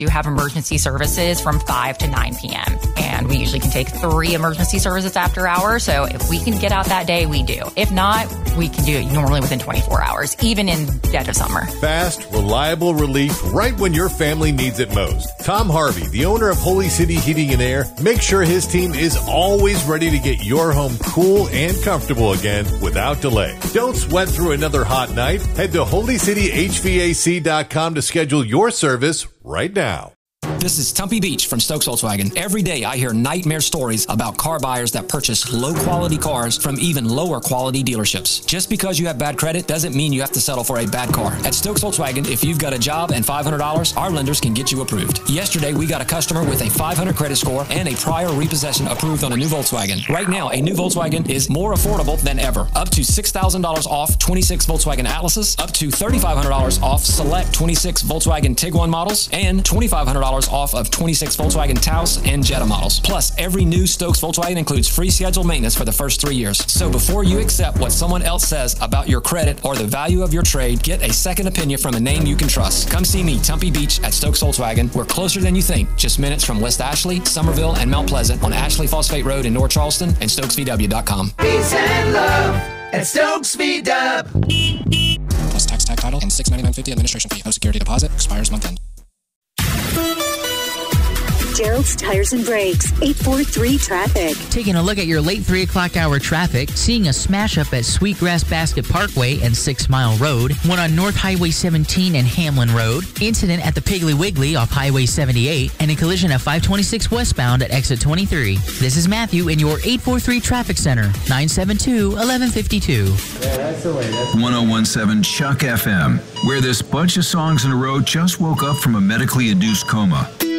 We do have emergency services from 5 to 9 p.m. And we usually can take 3 emergency services after hours. So if we can get out that day, we do. If not, we can do it normally within 24 hours, even in dead of summer. Fast, reliable relief right when your family needs it most. Tom Harvey, the owner of Holy City Heating and Air, makes sure his team is always ready to get your home cool and comfortable again without delay. Don't sweat through another hot night. Head to holycityhvac.com to schedule your service right now. This is Tumpy Beach from Stokes Volkswagen. Every day I hear nightmare stories about car buyers that purchase low-quality cars from even lower-quality dealerships. Just because you have bad credit doesn't mean you have to settle for a bad car. At Stokes Volkswagen, if you've got a job and $500, our lenders can get you approved. Yesterday, we got a customer with a 500 credit score and a prior repossession approved on a new Volkswagen. Right now, a new Volkswagen is more affordable than ever. Up to $6,000 off 26 Volkswagen Atlases, up to $3,500 off select 26 Volkswagen Tiguan models, and $2,500 off of 26 Volkswagen Taos and Jetta models. Plus, every new Stokes Volkswagen includes free scheduled maintenance for the first 3 years. So before you accept what someone else says about your credit or the value of your trade, get a second opinion from a name you can trust. Come see me, Tumpy Beach at Stokes Volkswagen. We're closer than you think, just minutes from West Ashley, Somerville, and Mount Pleasant on Ashley Phosphate Road in North Charleston and StokesVW.com. Peace and love at Stokes VW. Plus tax, tag title, and $699.50 administration fee. No security deposit. Expires month end. Gerald's Tires and Brakes, 843 traffic. Taking a look at your late 3 o'clock hour traffic, seeing a smash up at Sweetgrass Basket Parkway and 6 Mile Road, one on North Highway 17 and Hamlin Road, incident at the Piggly Wiggly off Highway 78, and a collision at 526 westbound at exit 23. This is Matthew in your 843 traffic center, 972-1152. Yeah, that's the way. 1017 Chuck FM, where this bunch of songs in a row just woke up from a medically induced coma.